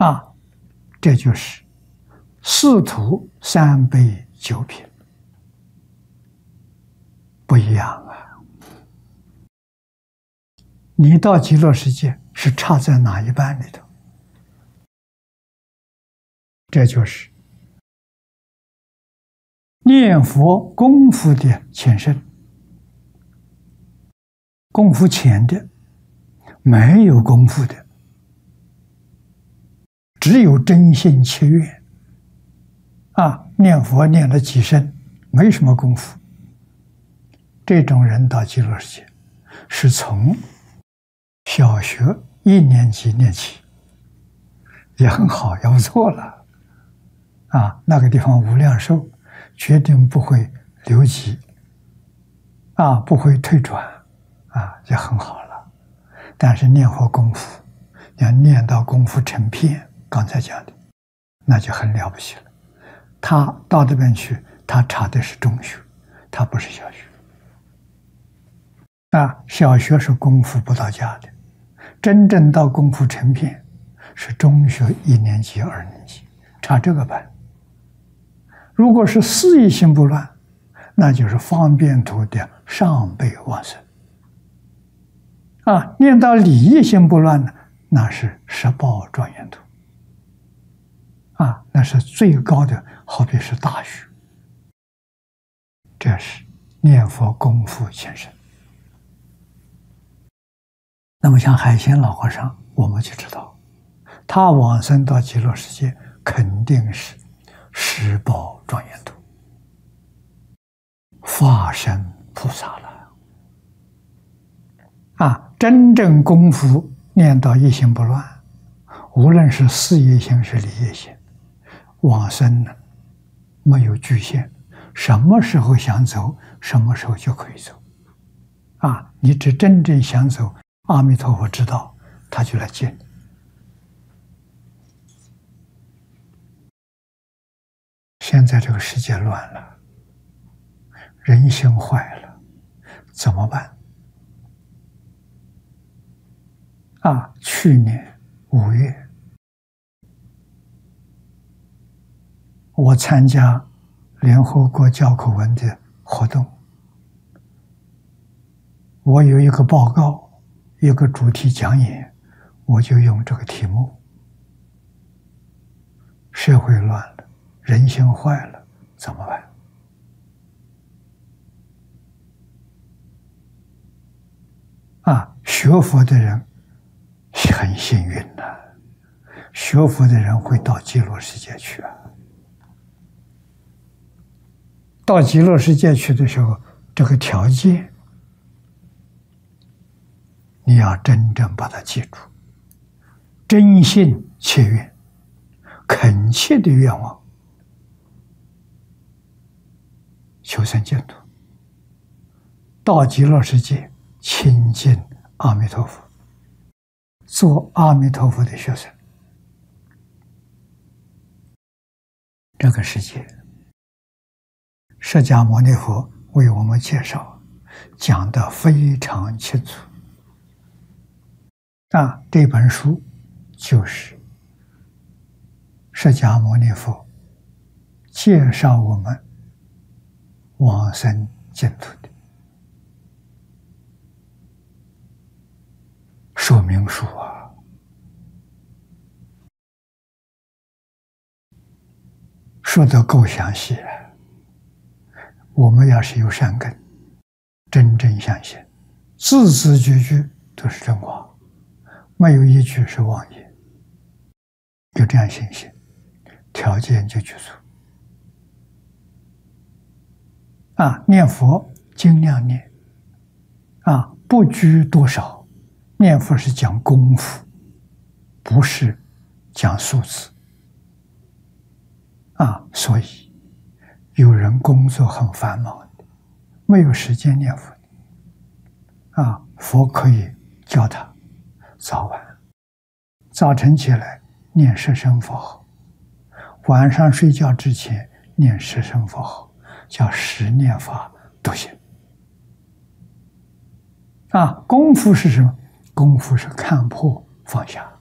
啊，这就是四土三杯九品，不一样啊！你到极乐世界是差在哪一半里头？这就是念佛功夫的前身，功夫浅的，没有功夫的，只有真心切愿啊！念佛念了几声，没什么功夫。这种人到极乐世界，是从小学1年级念起，也很好，也不错了啊！那个地方无量寿，决定不会留级啊，不会退转啊，也很好了。但是念佛功夫要念到功夫成片，刚才讲的，那就很了不起了。他到这边去，他查的是中学，他不是小学啊。小学是功夫不到家的，真正到功夫成片是中学1年级、2年级，查这个班。如果是4意心不乱，那就是方便图的上辈往生啊。念到理意心不乱呢，那是十报庄严图啊，那是最高的，好比是大学。这是念佛功夫前身。那么像海鲜老和尚，我们就知道，他往生到极乐世界，肯定是十报庄严图，化身菩萨了啊！真正功夫念到一心不乱，无论是4意心是理意心，往生呢没有局限，什么时候想走，什么时候就可以走啊！你只真正想走，阿弥陀佛知道，他就来接你。现在这个世界乱了，人心坏了，怎么办？啊，去年5月，我参加联合国教科文的活动，我有一个报告，一个主题讲演，我就用这个题目：社会乱了，人心坏了，怎么办？啊，学佛的人很幸运的，学佛的人会到极乐世界去啊。到极乐世界去的时候，这个条件你要真正把它记住，真心切愿，恳切的愿望，求生净土，到极乐世界亲近阿弥陀佛，做阿弥陀佛的学生。这个世界，释迦牟尼佛为我们介绍，讲得非常清楚啊！这本书就是释迦牟尼佛介绍我们往生净土的说明书啊！说得够详细啊！我们要是有善根，真正相信，字字句句都是真话，没有一句是妄言，就这样信心，条件就具足啊！念佛尽量念啊，不拘多少。念佛是讲功夫，不是讲数字啊！所以有人工作很繁忙的，没有时间念佛啊，佛可以教他早晚，早晨起来念十声佛号，晚上睡觉之前念十声佛号，叫十念法都行啊！功夫是什么？功夫是看破放下